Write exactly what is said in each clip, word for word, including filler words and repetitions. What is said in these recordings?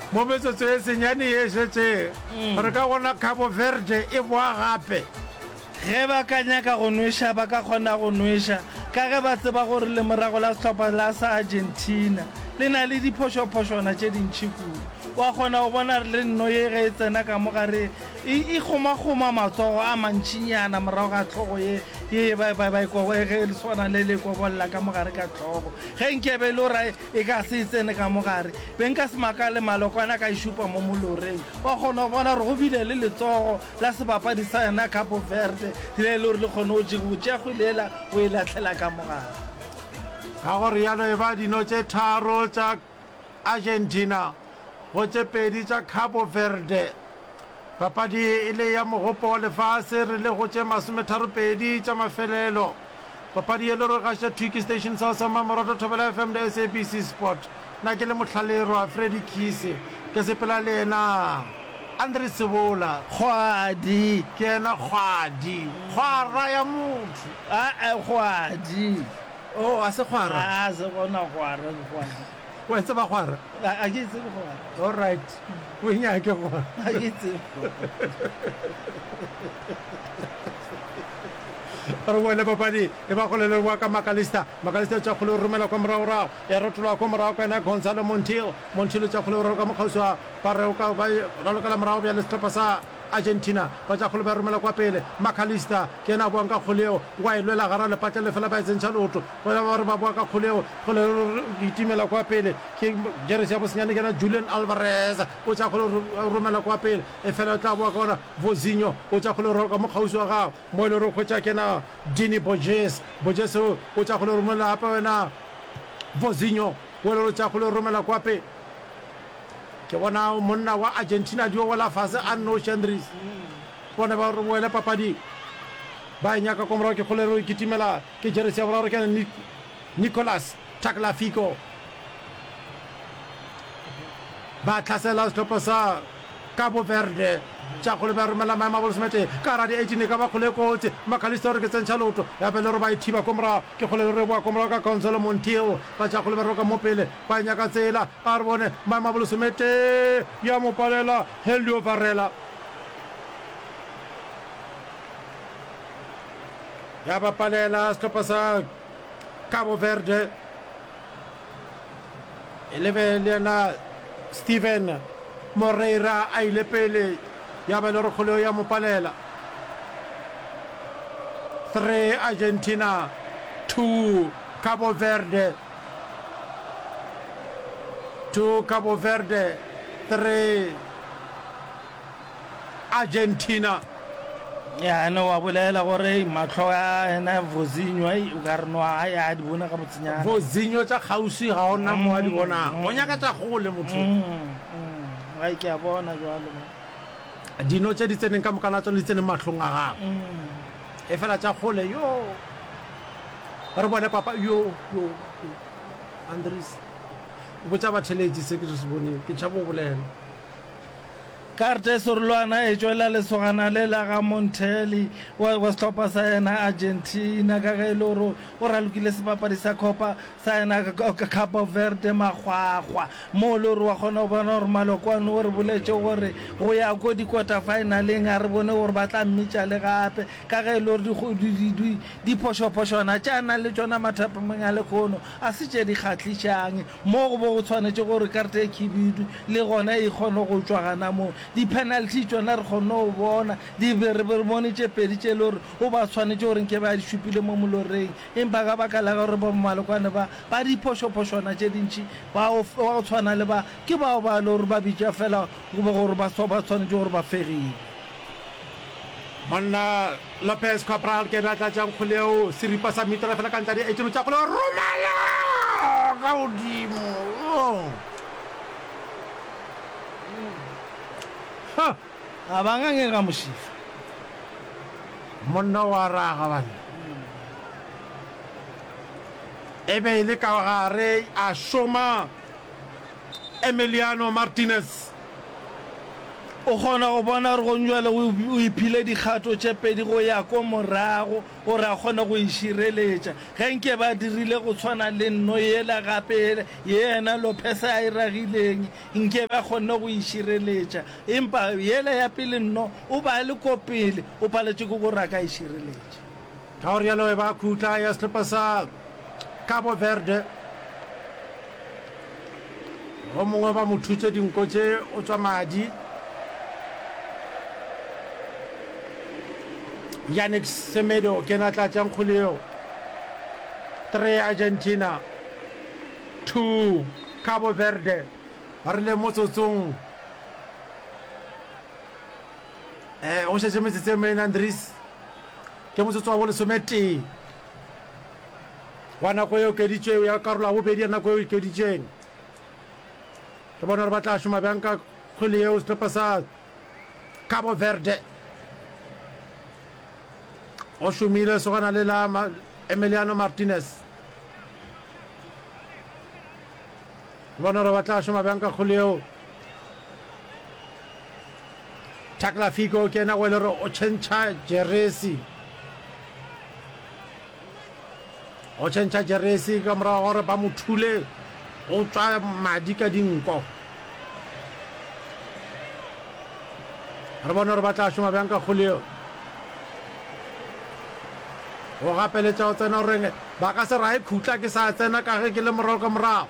mo metsotso e senyane e šetse re ka bona Cabo Verde e boa gape ge ba ka nyaka go nwesha ba ka kgona go nwesha ka ge ba tseba gore le morago la setlhopha la sa Argentina le na le diphošophošwana tše dintšhi kudu wa kgona go bona le nno ye ge e tsena ka mogare e kgoma-kgoma matsogo a mantšinyana morago ga tlhogo ye ye ba ge le swana le le kobolla ka mogare ka tlhogo ge nkebe le ora e ka se tsene ka mogare be nka se maka le malokwana ka ešupa mo moloreng wa kgona go bona gore go bile le letsogo la sebapadi sa yona Cabo Verde le le gore le kgone go jego tšegolela o e latlhela ka mogare ka gore yalo e ba dino tše tharo tša Argentina go tše pedi tša Cabo Verde papadi e le ya mogopo wa lefase re le go tše masometharo-pedi tša mafelelo papadi e le re gaša Twiki Station sa sa Mamorato Thobela F M le S A B C Sport na ke le motlhalerwa Freddy Kise ke sepela le ena Andre Sebola kgwadi ke ena kgwadi kgwara ya motho a kgwadi o a se kgwara a se gona kgwara kgwadi o ntse ba kgwara a ke tsebe kgwara all right o nyake kgwara a ke tsebe re bone papadi e ba golele wa ka Macalista Macalista tša kgole romela kwa morago ya rotolwa kwa morago ka ena Gonzalo Montiel Montiel tša kgole ka mokgausi wa pareo ka ba raloka la morago bja le setlhopha sa Argentina ba tša kgole ba romela kwa pele Macalista ke ena boang ka kgoleo wa e lwela gara lepatla le fela ba etsentšha loto gona ba re ba boa ka kgoleo kgole itimela kwa pele ke jeresi ya bosenyane ke ena Julian Alvarez o tša kgole romela kwa pele e fela o tla boa ka ona Vozinho o tša kgole roka mokgausi wa gago mo e le re kgwetša ke ena Dini Borges Borges o tša kgole romela gape wena Vozinho o le re tša kgole romela kwa pele ke bona monna wa Argentina dio wala fase a no Chandris bona ba re boela papadi ba nyaka ko mora ke kholero ke timela ke jeresi ya bora ke Nicolas Tagliafico ba tlhasela setlhopha sa Cabo Verde tša kgole ba romela maema bolsmete ka ra di eighteen ka ba kgole kotse Macalista re ke tsentšha loto ya pele re ba ithiba ko mora ke kgole re boa ko mora ka Gonzalo Montiel ba tša kgole ba roka mo pele ba nyaka tsela a re bone maema bolsmete ya mo palela Helio Varela ya ba palela setlhopha sa Cabo Verde e lebe le ena Steven Moreira a ile pele ya ba le re kgoleo ya mo palela three Argentina two Cabo Verde two Cabo Verde three Argentina ya no wa bolela gore matlho a ena Vozinho ai o ka re no a ya di bona ka botsenyana Vozinho tša kgausi ga ona mo a di bona o nyaka tša gole motho ai ke a bona jwalo dino tše di tseneng ka mokana tšone di tsene matlhong a gago e fela tša gole yo re bone papa yo yo Andres o botša batheletši se ke se boneng ke tšhabo bolela karte sorolwana e tšwela lesogana le la ga Montiel wa setlhopha sa yena Argentina ka ge e le gore o ralokile sebapadi sa copa sa yena Cabo Verde magwagwa mo le gore wa kgona go bona gore malokwane o re boletše gore go ya ko di-quarter finaleng a re bone gore ba tla mmitša le gape ka ge e le gore diphošophošwana tša na le tšona mathapameng a lekgono a se tše di kgatlhišang mo go bo go tshwanetše gore karte e khibidu le gona e kgone go tšwagana mo di-penalty tšona re kgone go bona di re bone tše pedi tše le gore o ba tshwanetše gore nke ba di šupile mo moloreng empa ka baka la gore ba malokwane ba ba diphošophošwana tše dintšhi wa go tshwana le ba ke bao ba le gore ba bitša fela gore ba tshwanetše gore ba fegile monna Lopez Cabral ke ratla tšang kgoleo seripa sa mitra fela ka ntla di eighteen tša kgoleo romela ka godimo a ba ngange ka mošifa monna wa raga bana e be e le ka gare a šoma Emiliano Martinez o kgona go bona gore go njwale o iphile dikgato tše pedi go ya ko morago gore a kgone go išireletša ge nke ba dirile go tshwana le nno yela gape yena Lopez a e ragileng nke ba kgonne go išireletša empa yela ya pele nno o ba le ko pele o paletše ke gore a ka išireletša ka gore yalo e ba khutla ya setlhopha sa Cabo Verde go mongwe ba mo thutse dinko tše o tswa madi Yannick Semedo ke na tlatšang kgoleo three Argentina two Cabo Verde ba rile motsotsong eh o šetše metsetse mena Andries ke motsotso wa bo lesometee wa nako eo keditšeo ya karola bobedi ya nako eo ikeditšeng ke bona gore ba tla šoma bjang ka kgwele eo setlhopha sa Cabo Verde o šomile se gona le la Emiliano Martinez ke bona gore ba tla šoma bjang ka kgwele eo Tagliafico ke ena go e le gore o tšhentšha jeresi o tšhentšha jeresi ka morago gore ba mo thule o tswa madi ka dinko re bona gore ba tla šoma bjang ka kgoleo go gapeletša go tsena goreng ba ka se rae khutla ke sa tsena ka ge ke le morago ka morago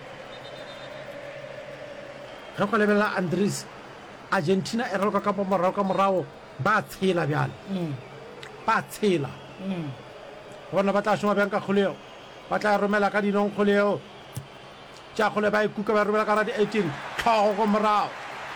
ge go lebelela Andries Argentina e raloka kapa morago ka morago ba tshela bjale ba tshela bona ba tla šoma bjang ka kgoleo ba tla romela ka dinong kgoleo tša kgole ba ikuka ba romela ka ra di eighteen tlhogo go morago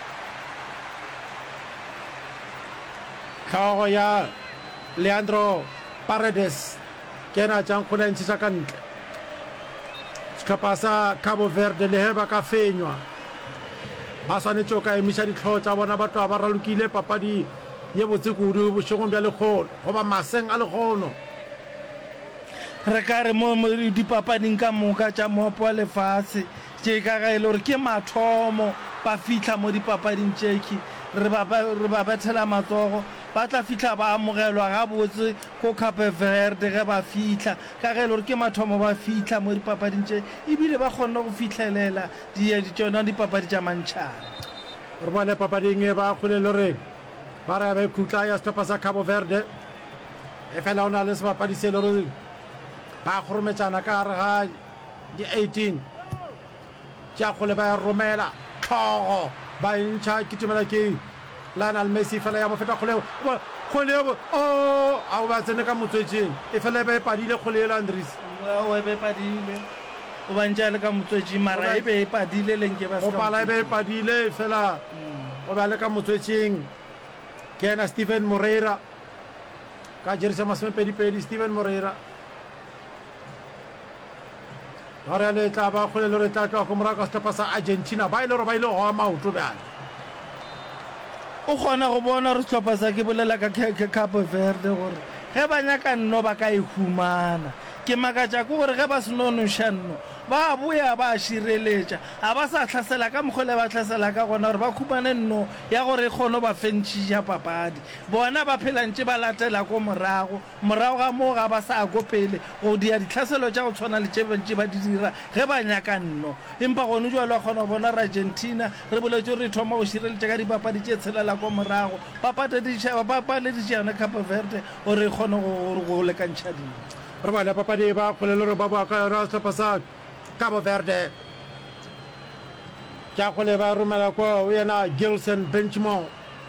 tlhogo ya Leandro Paredes ke ena tšang kgole a ntšhiša ka ntle setlhopha sa Cabo Verde le he ba ka fenywa ba swanetše o ka emiša ditlhogo tša bona ba tloa ba ralokile papadi ye botse kudu bošegong bja lekgono goba maseng a lekgono re ka re mo dipapading ka moka tša mopo wa lefatshe tše ka ga e le gore ke mathomo ba fitlha mo dipapading tšeki re ba bethela matsogo ba tla fitlha ba amogelwa gabotse ko Cape Verde ge ba fitlha ka ge e le gore ke mathomo ba fitlha mo dipapading tše ebile ba kgonne go fitlhelela tsona dipapadi tša mantšhana re bone papading e ba kgole le gore ba re ba ikhutla ya setlhopha sa Cabo Verde e fela o na le sebapadi se le gore ba kgorometšana ka gare ga di eighteen tša kgole ba ya romela tlhogo ba ntšha kitimela ke Lionel Messi fela ya mo feta kgoleo kgoleo o a ba tsene ka motswetšeng e fela e ba e padile kgoleo Andries o e be padile o ba ntša le ka motswetšeng mara e be e padile lenke ba o pala e be e padile fela o ba le ka motswetšeng ke ena Steven Moreira ka jerisa masomepedipedi Steven Moreira gore le tla ba kgole le re tla tloa ko morago ka setlhopha sa Argentina ba e le gore ba ile goa maoto bjale o kgona go bona gore setlhopha sa ke bolela ka Cape Verde gore ge ba nyaka nno ba ka e humana ke makatša ke gore ge ba seno noša nno ba boya ba šireletša a ba sa tlhasela ka mokgole ba tlhasela ka gona gore ba khumane nno ya gore e kgone ba fentšhiša papadi bona ba phelantše ba latela ko morago morago ga moo ga ba sa ko pele go dia ditlhaselo tša go tshwana le tše bantši ba di dira ge ba nyaka nno empa gone jalo a kgona go bona re Argentina re boletše re thoma go šireletša ka dipapadi tše tshelela ko morago papaleditšana Cape Verde gore e kgone go lekantšha dino re bane papadi ba kgole le gore ba boa ka yona setlhopha sa Cabo Verde tša kgole ba romela ko o yena Gilson Benchmont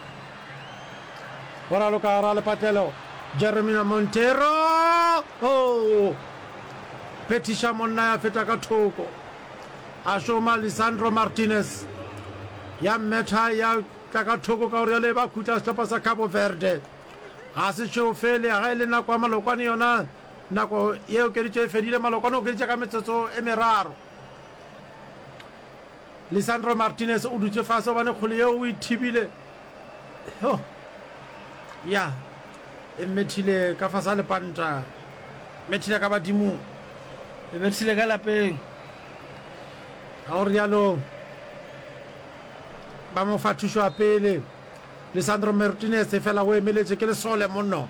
go raloka ra lepatlelo Jeremina Montero o petiša monna ya feta ka thoko a šoma Lisandro Martinez ya mmetha ya tla ka thoko ka gore ya le ba khutla setlhopha sa Cabo Verde ga se tšeo fele ga e le nako ya malokwane yona nako yeo ke ditše e fedile malokwane o ke ditše ka metsotso e meraro Lisandro Martinez o dutše fase o bane kgole yeo o ithibile ya e methile ka fase a lepanta methile ka badimong e methile ka lapeng ga gore jalo ba mo fa thušo ya pele Lisandro Martinez e fela o emeletse ke lesole monno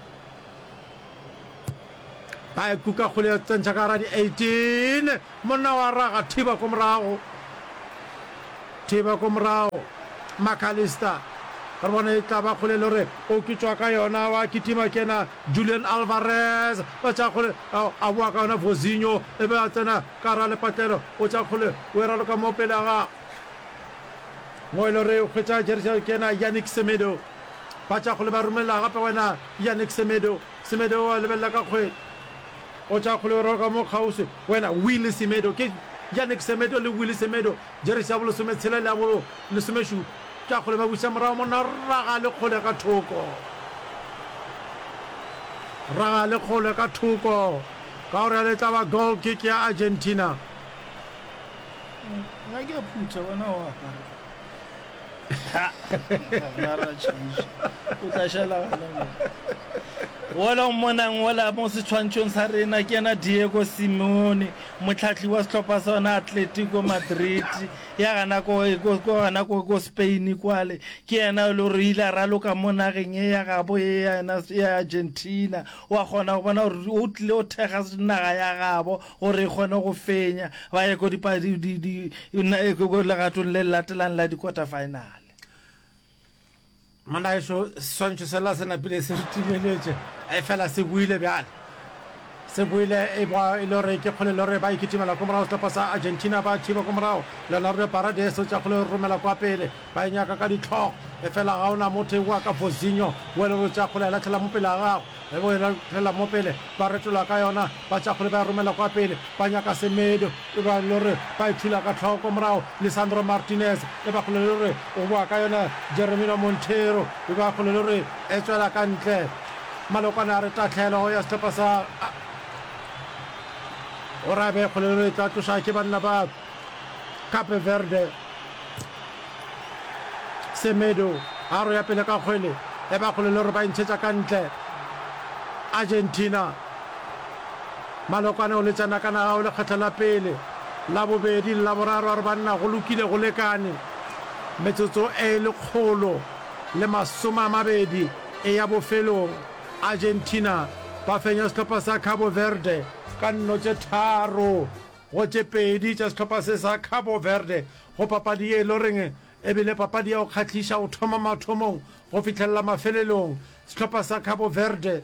ba kuka go le tsentsa ka ra di eighteen monna wa raga thiba ko morago thiba ko morago McAllister re bona e tla ba kgole le re o kitswa ka yona wa kitima kena Julian Alvarez ba tsa kgole a bua ka yona Vozinho e be a tsena ka ra le patlelo o tsa kgole o era ka mopela ga mo ile re o kgetsa jersey kena Yannick Semedo ba tsa kgole ba rumela gape wena Yannick Semedo Semedo wa lebella ka kgwe o tsa kgole ro ka mo khause wena Willy Semedo ke Yannick Semedo le Willy Semedo jersey ya bolo some tshela le bolo le some shu tsa kgole ba busa morao mona raga le kgole ka thoko raga le kgole ka thoko ka re le taba goal kick ya Argentina ga ke phutha bona wa ha nara change o tla shela gana wala monang wala mo se tshwantshong sa rena ke ena Diego Simeone motlhatlhi wa setlhopha sa ona Atletico Madrid ya gana go go gana go go Spain kwale ke ena lo re ile ra loka mona geng ya gabo ya ena ya Argentina wa gona go bona o tle o thega naga ya gabo gore gone go fenya ba ye go dipadi di di go legatong le latelang la di quarter final mana eso Sancho sela sena pile se timeletse e fela se buile bjale se buile e ba ile re ke khole le re ba ikitimela ko morao setlhopha sa Argentina ba thiba ko morao Leonardo Paredes o tsa khole romela kwa pele ba nyaka ka ditlhogo e fela ga ona motho wa ka Vozinho wele o tsa khole la tlhela mo pele ga e bo ela tlhela mo pele ba retola ka yona ba tsa khole ba romela kwa pele ba nyaka Semedo e ba lore ba ithula ka tlhogo ko morao Lisandro Martinez e ba khole lore o bua ka yona Jeremino Montero e ba khole lore e tswela ka ntle malokana re tatlhelo ya setlhopha sa ora be khole lore tla tlosa ke banna ba Cape Verde Semedo aro ya pele ka khwele e ba khole lore ba ntshetsa ka ntle Argentina malokana o le tsana kana ga o le kgetla pele la bobedi la boraro re banna go lokile go lekane metsotso e le kgolo le masoma mabedi e ya bofelong Argentina ba fenya setlhopha sa Cabo Verde ka nno tse tharo go tse pedi tsa setlhopha se sa Cabo Verde go papadi e le reng e bile papadi ya go kgatlhisha go thoma mathomong go fitlhelela mafelelong setlhopha sa Cabo Verde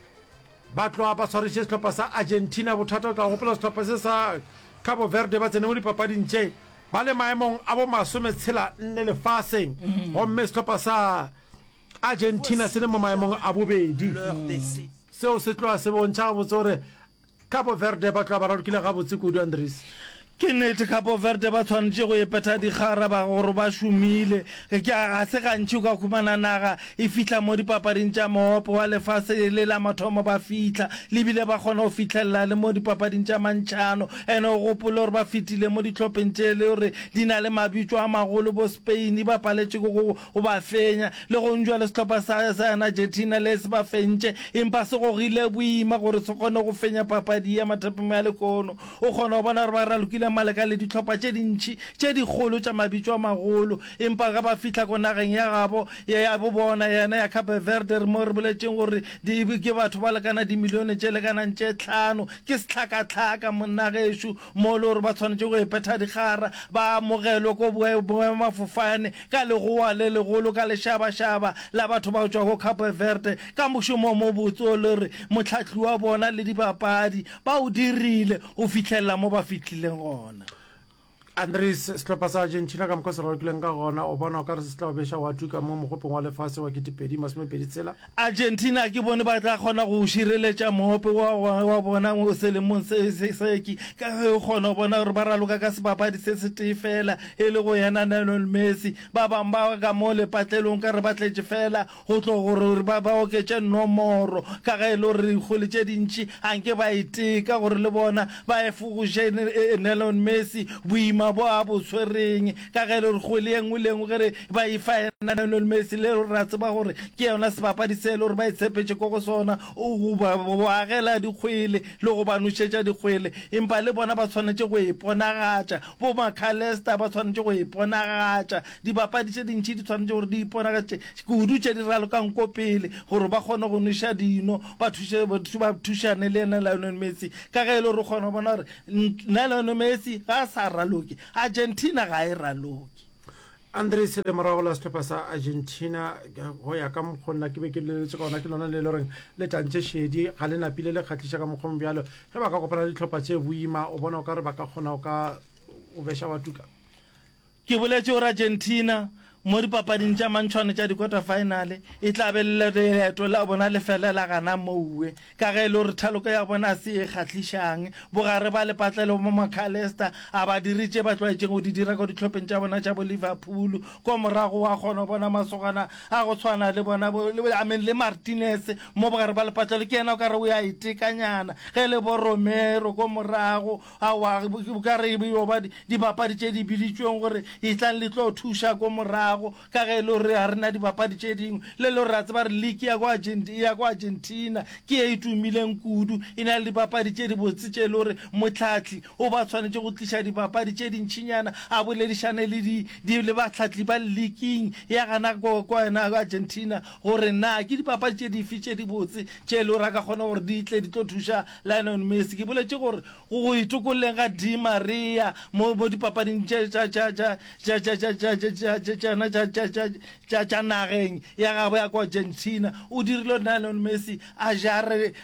ba tloa ba tshwarishe setlhopha sa Argentina bothata o tla gopola setlhopha se sa Cabo Verde ba tsene mo dipapading tse ba le maemong a bo masome tshela nne lefaseng gomme setlhopha sa Argentina se le mo maemong a bobedi seo se tloa se bontšha gabotse gore Cabo Verde ba tloa ba rarokile gabotse kudu Andres ke nete Cabo Verde ba tshwanetse go epeta digara ba gore ba šomile ke ga se gantši ka khumana naga e fitla mo dipapading tša moopo wa lefase le la mathomo ba fitla le bile ba kgona go fitlhelela le mo dipapading tša mantšhano ene o gopole gore ba fitile mo ditlhopheng tše le gore di na le mabitso a magolo bo Spain ba paletše go ba fenya le go njwa le setlhopha sa yana Argentina le se ba fentše empa se gogile boima gore se kgone go fenya papadi ya mathapemo ya lekono o kgona go bona gore ba ralokile maleka le ditlhopha tše dintši tše dikgolo tša mabitso a magolo empa ga ba fitla ko nageng ya gabo ya bo bona yana ya Cape Verde re mo re boletšeng gore ke batho ba lekana dimilione tše lekanang tše tlhano ke setlhakatlhaka monna gešo mo le gore ba tshwanetse go epetha digara ba amogelwe ko boemafofane ka legoa le legolo ka lešabašaba la batho ba tswa go Cape Verde ka mošomo mo botse o le re motlhatlhi wa bona le dipapadi ba o dirile o fitlhelela mo ba fitlhileng gona Andres setlhopha sa Argentina ka mokgwa se rarokileng ka gona o bona o ka re se tla o beša wa tuka mo mogopeng wa lefase wa ketepedi masomepedi tsela Argentina ke bone ba tla kgona go šireletša moope wa bona mo selemong seki ka ge o kgona go bona gore ba raloka ka sebapadi se se tee fela e le go yana Lionel Messi ba bangwe ba ka mo lepatlelong ka re ba tletše fela go tlo gore ba oketše nomoro ka ge e le gore dikgole tše dintši anke ba iteka gore le bona ba efogoše Lionel Messi boima boima bo a bo tshwereng ka ge le re go le engwe le engwe ge re ba e fa Lionel Messi le re ra tseba gore ke yona sebapadi se le gore ba itshepetse ko go sona o ba agela dikgwele le go ba nošetša dikgwele empa le bona ba tshwanetse go iponagatša bo McAllister ba tshwanetse go iponagatša dibapadi tše dintšhi di tshwanetse gore di iponagatše kudu tše di ralokang ko pele gore ba kgone go noša dino ba thušane le ena Lionel Messi ka ge e le re kgona go bona gore nna Lionel Messi ga a sa raloke Argentina ga e raloke Andres le morago la setlhopha sa Argentina go ya ka mokgonna ke be ke leletse ka ona ke lona le le reng le tantše šedi ga le napile le kgatliša ka mokgong bjalo ge ba ka kopana le ditlhopha tše boima o bona o ka re ba ka kgona o ka o beša batuka ke boletse gore Argentina mo dipapading tša mantšhwane tša di-quarter finale e tla be leeto la bona le felela gana mouwe ka ge e le gore thaloko ya bona se e kgatlhišang bogare ba lepatlele mo McAllister a ba diritše ba tlwaetšeng go di dira ka ditlhopheng tša bona tša bo Liverpool ko morago wa kgona bona masogana a go tshwana le bona amen le Martinez mo bogare ba lepatlele ke ena o ka re o ya itekanyana ge le bo Romero ko morago o ka re ba dibapadi tše di biditšweng gore e tlang le tlo thuša ko morago ka ge le re a rena dibapadi tše dingwe le le re a tseba re league ya ko Argentina ke e itumileng kudu e na le dibapadi tše di botse tše le gore motlhatlhi o ba tshwanetse go tliša dibapadi tše dintšhinyana a boledišane le batlhatlhi ba leaking ya gana ko ena Argentina gore na ke dipapadi tše dife tše di botse tše le gore a ka kgona gore di tle di tlo thuša Lionel Messi ke boletše gore go itokolleng ga Di Maria mo dipapading tša nageng ya gabo ya ko Argentina o dirile Lionel Messi a jare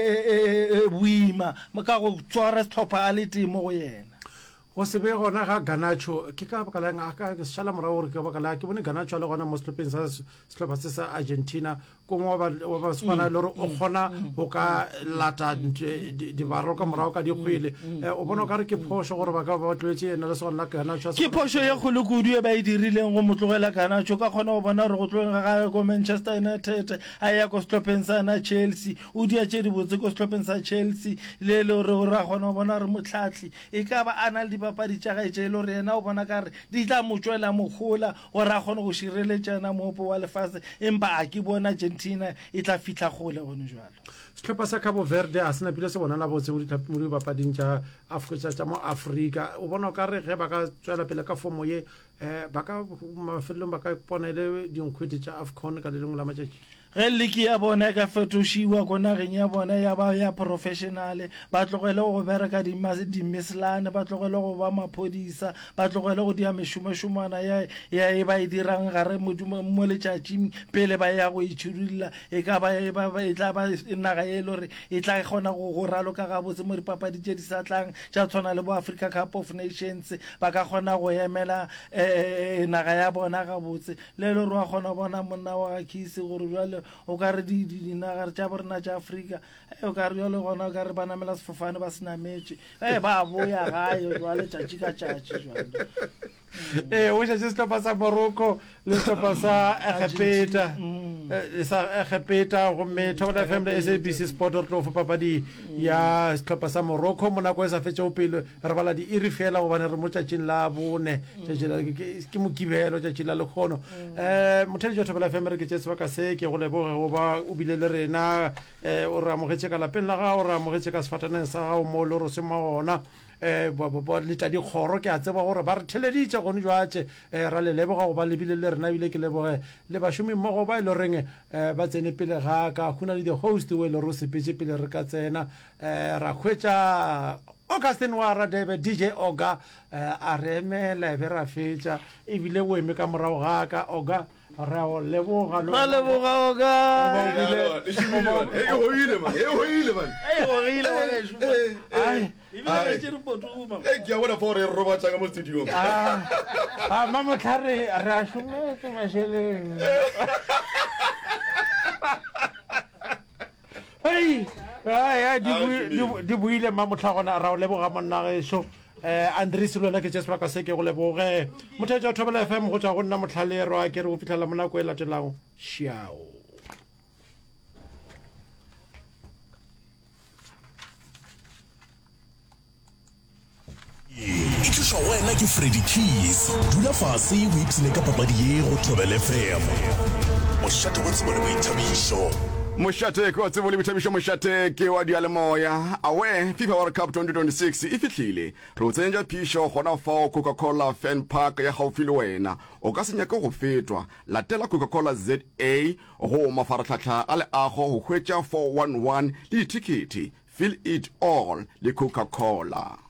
boima ka go tswara setlhopha a le temo go yena go se be gona ga Garnacho ke ka baka la nga ka šala morago gore ke baka la ke bone Garnacho le gona mo setlhopheng sa setlhopha se sa Argentina ko mo ba ba swana le gore o kgona go ka lata di barro ka morago ka dikgwele o bona ka re ke phosho gore ba ka ba tlwetse ena le sona Garnacho ke phosho ye go le kudu e ba e dirileng go motlogela Garnacho ka kgona go bona gore go tlogela ga go Manchester United a ya ko setlhopheng sa na Chelsea o dia tše di botse ko setlhopheng sa Chelsea le le gore ra kgona go bona re motlhatlhi e ka ba ana le dipapadi tša gae le gore yena o bona ka re di tla mo tswela mogola gore a kgone go šireletšana mopo wa lefase empa a ke bona Argentina e tla fitla gole gone jalo setlhopha sa Cabo Verde a se napile se bonala botse mo dipapading tša tša mo Afrika o bona o ka re ge ba ka tswela pele ka fomo ye ba ka mafelelong ba ka ponele dinkgwete tša AFCON ka le lengwe la matšatši ge leki ya bona ka fetošiwa ko nageng ya bona ya ba ya professionale ba tlogele go bereka dimislane ba tlogele go ba maphodisa ba tlogele go dia mešomošomana ya e ba e dirang gare mo letšatšing pele ba ya go itšhidulla e ka ba e tla ba naga ye le gore e tla kgona go raloka gabotse mo dipapadi tše di sa tlang tša tshwana le bo Africa Cup of Nations ba ka kgona go emela naga ya bona gabotse le le gore wa kgona bona monna wa ga Kisi gore jale o ka re dinaga tša borena tša Afrika o ka re jale gona o ka re ba namela sefofane ba se nametše e ba boya gae jale tšatši ka tšatši jale eh o tšatši setlhopha sa Morocco le setlhopha sa Egepeta sa Egepeta gomme Thobela F M le S A B C Sport re tlo fa papadi ya setlhopha sa Morocco mo nako e sa fetšego pele re bala di iri fela gobane re mo tšatšing la bone ke mokibelo tšatši la lekgono um motheletši wa Thobela F M re ke tše sebaka se ke go leboge goba o bile le rena o re amogetše ka lapeng la gago o re amogetše ka sefataneng sa gago mo le gore se magona um le tša dikgoro ke a tseba gore ba re theleditše gone jwatše ra le leboga goba lebile le rena ebile ke leboge le bašomi mmogo ba e le reng ba tsene pele ga ka khuna le di-host o e le gore o sepetse pele re ka tsena ra khwetša Augustine wa Radebe D J Oga a re emela ebe ra fetša ebile o eme ka morago ga ka Oga ra o leboga ra leboga Oga e hoile man e hoile man e hoile ai ibile ke re potuma e ke a bona for re robatsa ka mo studio ah ah mama tlhare ra shumetse masheleng hey ai di buile mama tlhagona ra o leboga monna geso eh Andries lona ke tsetswa ka se ke go leboge motheletša Thobela F M go tswa go nna motlhalero a ke re go fitlhela monako e latelang šiao. e tloša wena ke Freddy Keys. Dula fase o ipsene ka papadi ye go Thobela F M. Mošate wa tsebo le boithabišo. Mošate ke wa tsebo le boithabišo, mošate ke wa dialemoya. Awe FIFA World Cup twenty twenty-six e fihlile. Re o tsenja phišo gona fao Coca-Cola Fan Park ya gaufi le wena. O ka se nyake go fetwa. Latela Coca-Cola Z A go mafaratlhatlha a le ago go hwetša four one one le ditikete. Feel it all le Coca-Cola.